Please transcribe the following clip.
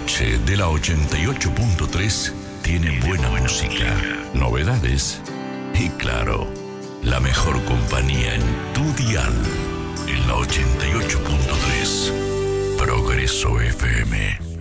noche de la 88.3 tiene buena música, novedades y, claro, la mejor compañía en tu dial. En la 88.3 Progreso FM.